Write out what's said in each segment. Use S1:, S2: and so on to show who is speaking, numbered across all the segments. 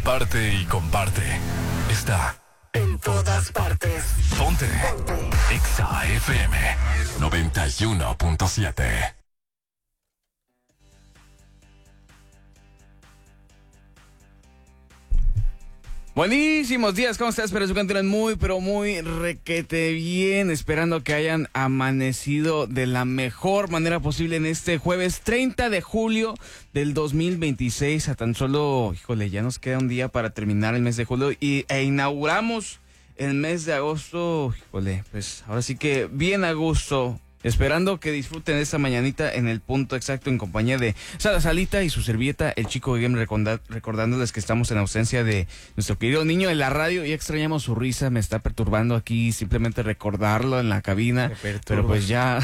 S1: Parte y comparte. Está en todas partes. Ponte. Exa FM 91.7.
S2: Buenísimos días, ¿cómo estás? Espero que se encuentren muy, pero muy requete bien. Esperando que hayan amanecido de la mejor manera posible en este jueves 30 de julio del 2026. A tan solo, híjole, ya nos queda un día para terminar el mes de julio e inauguramos el mes de agosto. Híjole, pues ahora sí que bien a gusto. Esperando que disfruten esta mañanita en el punto exacto en compañía de Sara Salita y su servilleta, el Chico Game, recordándoles que estamos en ausencia de nuestro querido niño de la radio. Ya extrañamos su risa, me está perturbando aquí simplemente recordarlo en la cabina. Pero pues ya,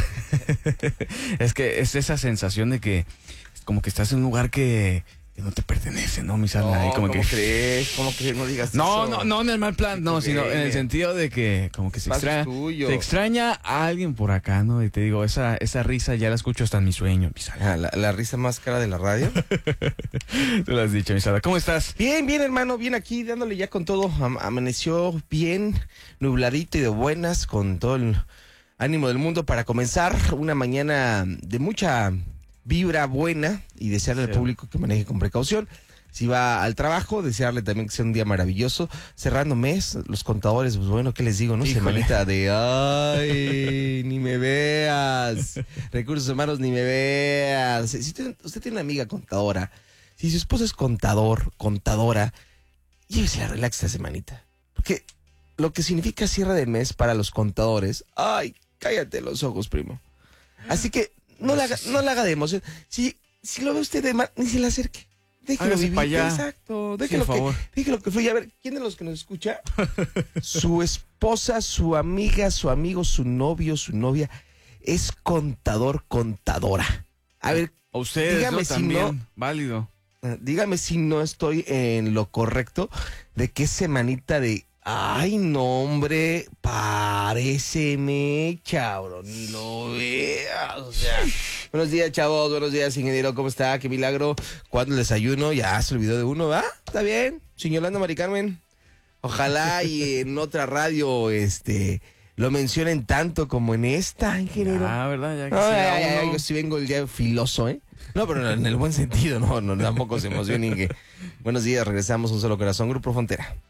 S2: es que es esa sensación de que como que estás en un lugar que no te pertenece, ¿no, mi Sala?
S3: No,
S2: como
S3: ¿cómo
S2: que...
S3: crees? ¿Cómo crees? No digas
S2: No,
S3: eso.
S2: no en el mal plan, no, sino en el sentido de que como que se extraña a alguien por acá, ¿no? Y te digo, esa risa ya la escucho hasta en mi sueño, mi Sala.
S3: La risa más cara de la radio.
S2: Tú lo has dicho, mi Sala. ¿Cómo estás?
S3: Bien, hermano, bien aquí, dándole ya con todo. Amaneció bien, nubladito y de buenas, con todo el ánimo del mundo para comenzar una mañana de mucha vibra buena y desearle al público que maneje con precaución. Si va al trabajo, desearle también que sea un día maravilloso. Cerrando mes, los contadores, pues bueno, ¿qué les digo, no?
S2: Híjole.
S3: Semanita de, ay, ni me veas. Recursos humanos, ni me veas. Si usted tiene una amiga contadora, si su esposo es contadora, llévese a relax esta semanita. Porque lo que significa cierre de mes para los contadores, ay, cállate los ojos, primo. Así que no le haga de emoción. Si lo ve usted de mal, ni se le acerque. Déjelo
S2: Hágase
S3: vivir.
S2: pa' allá.
S3: Exacto.
S2: Sí, por favor.
S3: Déjelo que fluya. A ver, ¿quién de los que nos escucha? Su esposa, su amiga, su amigo, su novio, su novia es contadora. A ver,
S2: A ustedes,
S3: dígame
S2: ¿no?
S3: si
S2: También,
S3: no,
S2: válido.
S3: dígame si no estoy en lo correcto de que semanita de, ay, no, hombre, paréceme, cabrón, ni lo veas, o sea. Buenos días, chavos, buenos días, ingeniero, ¿cómo está? Qué milagro. ¿Cuándo el desayuno? Ya se olvidó de uno, ¿va? ¿Está bien? Señorando Mari Carmen. Ojalá y en otra radio, lo mencionen tanto como en esta, ingeniero.
S2: Ah, ¿verdad? Ya que
S3: No,
S2: sea uno.
S3: yo sí vengo el día filoso, ¿eh? No, pero en el buen sentido, no, tampoco se emocionen que... Buenos días, regresamos Un Solo Corazón, Grupo Frontera.